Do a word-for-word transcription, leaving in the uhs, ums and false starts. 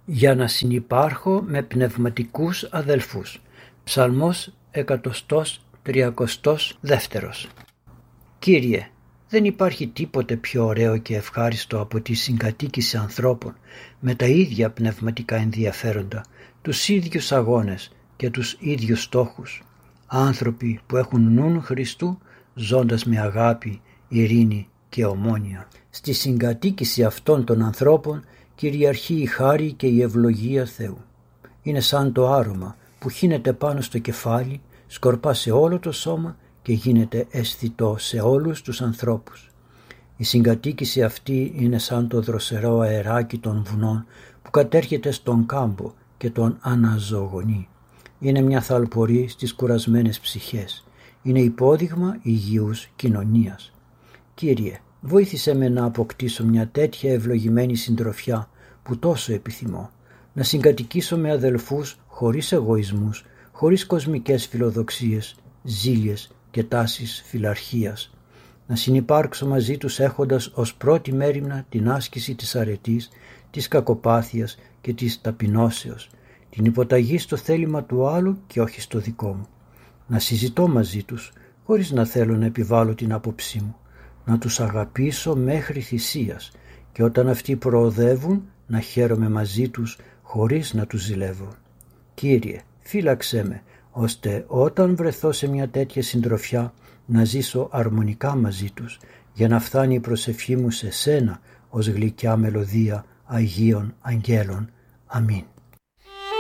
για να συνυπάρχω με πνευματικούς αδελφούς. Ψαλμός εκατοστός τριακοστός δεύτερος. Κύριε, δεν υπάρχει τίποτε πιο ωραίο και ευχάριστο από τη συγκατοίκηση ανθρώπων με τα ίδια πνευματικά ενδιαφέροντα, τους ίδιους αγώνες και τους ίδιους στόχους. Άνθρωποι που έχουν νουν Χριστού, ζώντας με αγάπη, ειρήνη και ομόνοια. Στη συγκατοίκηση αυτών των ανθρώπων κυριαρχεί η χάρη και η ευλογία Θεού. Είναι σαν το άρωμα που χύνεται πάνω στο κεφάλι, σκορπά σε όλο το σώμα και γίνεται αισθητό σε όλους τους ανθρώπους. Η συγκατοίκηση αυτή είναι σαν το δροσερό αεράκι των βουνών που κατέρχεται στον κάμπο και τον αναζωογονεί. Είναι μια θαλπορή στις κουρασμένες ψυχές. Είναι υπόδειγμα υγιούς κοινωνίας. Κύριε, βοήθησέ με να αποκτήσω μια τέτοια ευλογημένη συντροφιά που τόσο επιθυμώ. Να συγκατοικήσω με αδελφούς χωρίς εγωισμούς, χωρίς κοσμικές φιλοδοξίες, ζήλιες και τάσεις φιλαρχίας. Να συνυπάρξω μαζί τους έχοντας ως πρώτη μέριμνα την άσκηση της αρετής, της κακοπάθειας και της ταπεινώσεως, την υποταγή στο θέλημα του άλλου και όχι στο δικό μου. Να συζητώ μαζί τους χωρίς να θέλω να επιβάλλω την άποψή μου. Να τους αγαπήσω μέχρι θυσίας και όταν αυτοί προοδεύουν να χαίρομαι μαζί τους χωρίς να τους ζηλεύω. Κύριε, φύλαξέ με, ώστε όταν βρεθώ σε μια τέτοια συντροφιά να ζήσω αρμονικά μαζί τους, για να φτάνει η προσευχή μου σε σένα ως γλυκιά μελωδία Αγίων Αγγέλων. Αμήν.